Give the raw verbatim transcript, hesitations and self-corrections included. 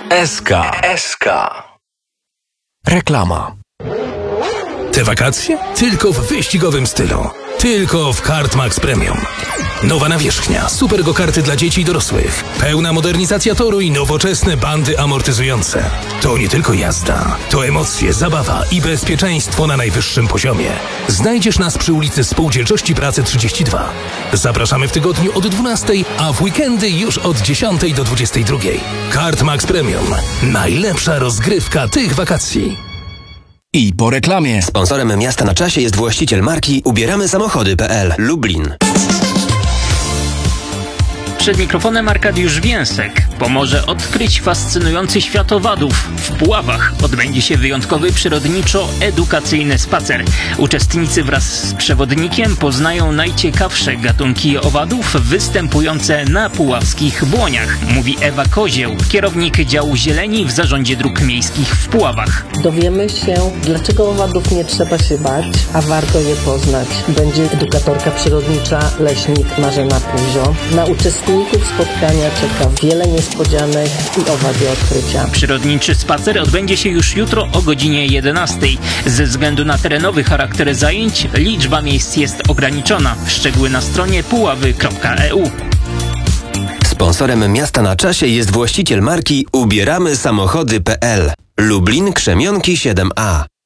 S K. S K. Reklama. Te wakacje? Tylko w wyścigowym stylu. Tylko w Kartmax Premium. Nowa nawierzchnia, super go-karty dla dzieci i dorosłych, pełna modernizacja toru i nowoczesne bandy amortyzujące. To nie tylko jazda, to emocje, zabawa i bezpieczeństwo na najwyższym poziomie. Znajdziesz nas przy ulicy Spółdzielczości Pracy trzydzieści dwa. Zapraszamy w tygodniu od dwunastej, a w weekendy już od dziesiątej do dwudziestej drugiej. Kartmax Premium. Najlepsza rozgrywka tych wakacji. I po reklamie. Sponsorem Miasta na Czasie jest właściciel marki ubieramy samochody kropka p l Lublin. Przed mikrofonem Arkadiusz Więsek pomoże odkryć fascynujący świat owadów. W Puławach odbędzie się wyjątkowy przyrodniczo-edukacyjny spacer. Uczestnicy wraz z przewodnikiem poznają najciekawsze gatunki owadów występujące na puławskich błoniach, mówi Ewa Kozieł, kierownik działu zieleni w Zarządzie Dróg Miejskich w Puławach. Dowiemy się, dlaczego owadów nie trzeba się bać, a warto je poznać. Będzie edukatorka przyrodnicza, leśnik Marzena Puzio. Na uczestników spotkania czeka wiele niespodzianek i owadzie odkrycia. Przyrodniczy spacer odbędzie się już jutro o godzinie jedenastej. Ze względu na terenowy charakter zajęć liczba miejsc jest ograniczona. Szczegóły na stronie puławy kropka e u. Sponsorem Miasta na Czasie jest właściciel marki ubieramy samochody kropka p l Lublin Krzemionki siedem a.